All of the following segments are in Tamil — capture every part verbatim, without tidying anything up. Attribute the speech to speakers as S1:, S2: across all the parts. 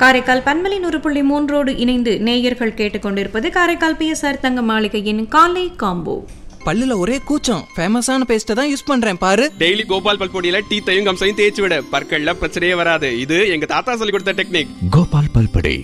S1: காரைக்கால் பன்மலை நூறு புள்ளி மூன்றோடு இணைந்து நேயர்கள் கேட்டுக்கொண்டிருப்பது காரைக்கால் பி எஸ் ஆர் தங்க மாளிகையின் காலை காம்போ.
S2: பல்லுல ஒரே கூச்சம், ஃபேமஸான பேஸ்ட்டை தான் யூஸ் பண்றேன் பாரு.
S3: டெய்லி கோபால் பல் பொடியில டீத்தையும் கம்சையும் தேய்ச்சி விட, பற்கள்ல பிரச்சனையே வராது. இது எங்க தாத்தா சொல்லி கொடுத்த டெக்னிக்.
S4: கோபால் பல் பொடி.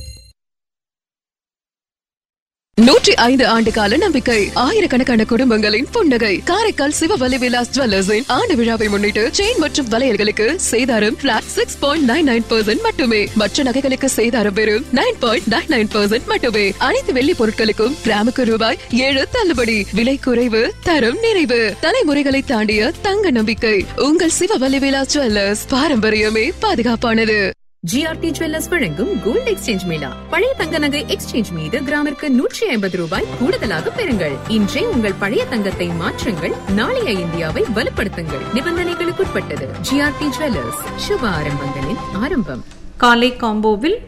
S5: நூற்றி ஐந்து ஆண்டு கால நம்பிக்கை, ஆயிரக்கணக்கான குடும்பங்களின் புன்னகை. காரைக்கால் சிவவலி விலாஸ் ஜுவல்லர்ஸின் ஆண்டு விழாவை முன்னிட்டு செயின் மற்றும் வளையல்களுக்கு சேதாரம் plot six point nine nine percent மட்டுமே. மற்ற நகைகளுக்கு சேதாரம் வெறும் nine point nine nine percent மட்டுமே. அனைத்து வெள்ளி பொருட்களுக்கும் கிராமுக்கு ரூபாய் ஏழு தள்ளுபடி. விலை குறைவு, தரம் நிறைவு. தலைமுறைகளை தாண்டிய தங்க நம்பிக்கை உங்கள் சிவவலி விலாஸ் ஜுவல்லர்ஸ். பாரம்பரியமே பாதுகாப்பானது.
S6: ஜிஆர்டி ஜுவல்லர்ஸ் வழங்கும் கோல்ட் எக்ஸ்சேஞ்ச் மேளா. பழைய தங்க நகை எக்ஸ்சேஞ்ச் மீது கிராமிற்கு நூற்றி ஐம்பது ரூபாய் கூடுதலாக பெறுங்கள். இன்றே உங்கள் பழைய தங்கத்தை மாற்றுங்கள், நாளைய இந்தியாவை வலுப்படுத்துங்கள். நிபந்தனைகளுக்குட்பட்டது. ஜிஆர்டி ஜுவல்லர்ஸ், சுப ஆரம்பங்களின் ஆரம்பம்.
S1: காலை காம்போவில்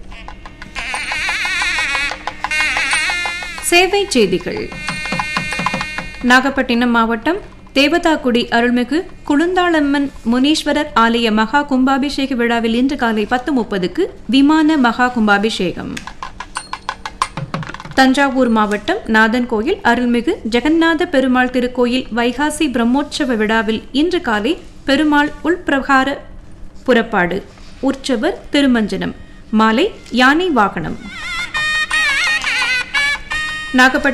S1: சேவை செய்திகள். நாகப்பட்டினம் மாவட்டம் தேவதாக்குடி அருள்மிகு குளுந்தாளம்மன் முனீஸ்வரர் ஆலய மகா கும்பாபிஷேக விழாவில் இன்று காலை பத்து முப்பதுக்கு விமான மகா கும்பாபிஷேகம். தஞ்சாவூர் மாவட்டம் நாதன்கோயில் அருள்மிகு ஜெகநாத பெருமாள் திருக்கோயில் வைகாசி பிரம்மோற்சவ விழாவில் இன்று காலை பெருமாள் உள்பிரகார புறப்பாடு, உற்சவர் திருமஞ்சனம், மாலை யானை வாகனம். நாகப்பட்டினம்